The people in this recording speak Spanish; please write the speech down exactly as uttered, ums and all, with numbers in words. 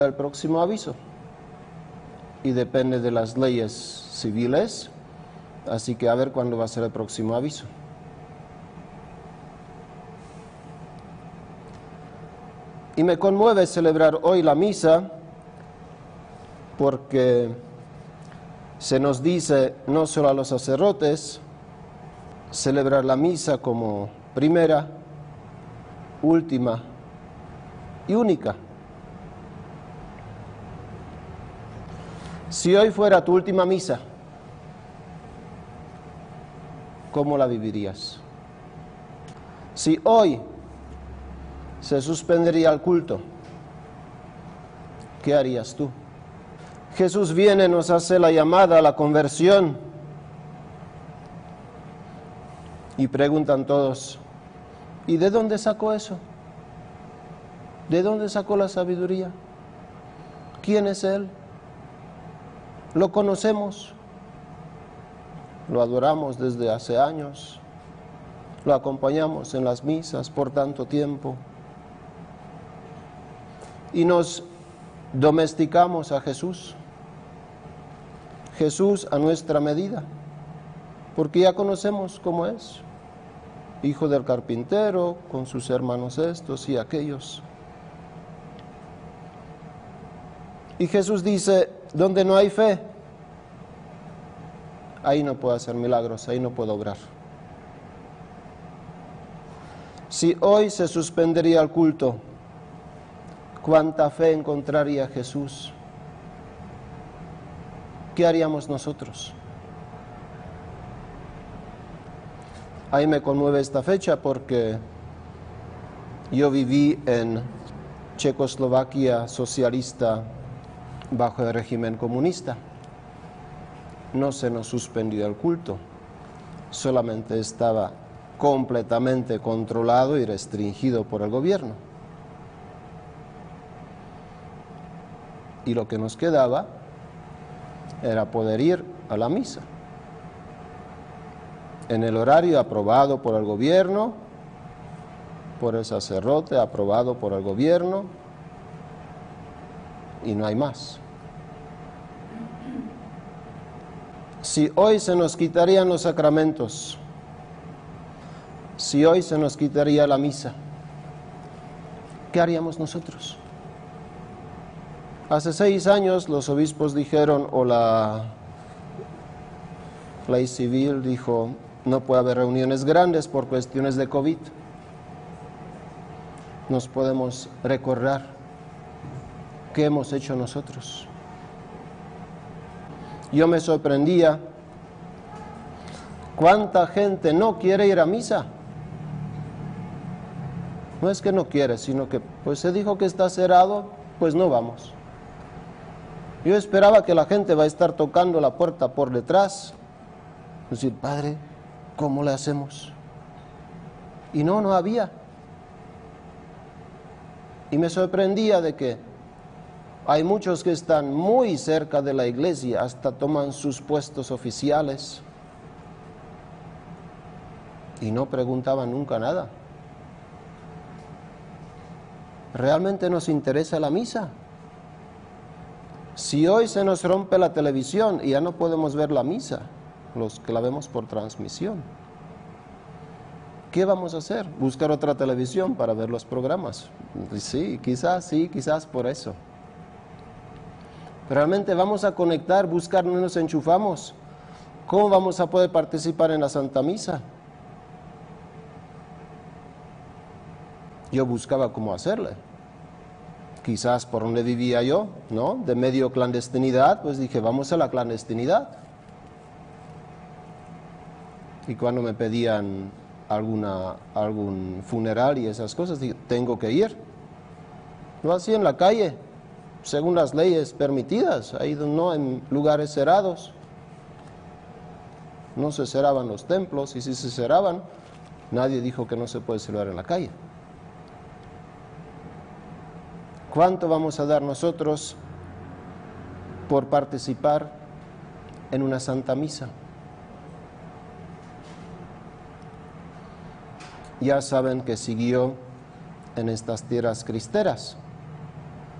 el próximo aviso. Y depende de las leyes civiles, así que a ver cuándo va a ser el próximo aviso. Y me conmueve celebrar hoy la misa porque se nos dice, no solo a los sacerdotes, celebrar la misa como primera, última y única. Si hoy fuera tu última misa, ¿cómo la vivirías? Si hoy se suspendería el culto, ¿qué harías tú? Jesús viene, nos hace la llamada a la conversión y preguntan todos, ¿y de dónde sacó eso? ¿De dónde sacó la sabiduría? ¿Quién es Él? Lo conocemos, lo adoramos desde hace años, lo acompañamos en las misas por tanto tiempo y nos domesticamos a Jesús, Jesús a nuestra medida, porque ya conocemos cómo es, hijo del carpintero, con sus hermanos estos y aquellos. Y Jesús dice, donde no hay fe, ahí no puedo hacer milagros, ahí no puedo obrar. Si hoy se suspendería el culto, ¿cuánta fe encontraría Jesús? ¿Qué haríamos nosotros? Ahí me conmueve esta fecha porque yo viví en Checoslovaquia socialista bajo el régimen comunista. No se nos suspendió el culto, solamente estaba completamente controlado y restringido por el gobierno. Y lo que nos quedaba era poder ir a la misa en el horario aprobado por el gobierno, por el sacerdote aprobado por el gobierno, y no hay más. Si hoy se nos quitarían los sacramentos, si hoy se nos quitaría la misa, ¿qué haríamos nosotros? Hace seis años los obispos dijeron, o la ley civil dijo, no puede haber reuniones grandes por cuestiones de COVID. Nos podemos recordar qué hemos hecho nosotros. Yo me sorprendía cuánta gente no quiere ir a misa. No es que no quiere, sino que pues se dijo que está cerrado, pues no vamos. Yo esperaba que la gente va a estar tocando la puerta por detrás, decir, Padre, ¿cómo le hacemos? Y no, no había. Y me sorprendía de que hay muchos que están muy cerca de la iglesia, hasta toman sus puestos oficiales y no preguntaban nunca nada. ¿Realmente nos interesa la misa? Si hoy se nos rompe la televisión y ya no podemos ver la misa, los que la vemos por transmisión, ¿qué vamos a hacer? ¿Buscar otra televisión para ver los programas? Sí, quizás, sí, quizás por eso. ¿Realmente vamos a conectar, buscar dónde nos enchufamos? ¿Cómo vamos a poder participar en la Santa Misa? Yo buscaba cómo hacerle. Quizás por donde vivía yo, ¿no? De medio clandestinidad, pues dije, vamos a la clandestinidad. Y cuando me pedían alguna, algún funeral y esas cosas, dije, tengo que ir. Lo hacía en la calle, según las leyes permitidas, ahí no en lugares cerrados. No se cerraban los templos, y si se cerraban, nadie dijo que no se puede celebrar en la calle. ¿Cuánto vamos a dar nosotros por participar en una Santa Misa? Ya saben que siguió en estas tierras cristeras.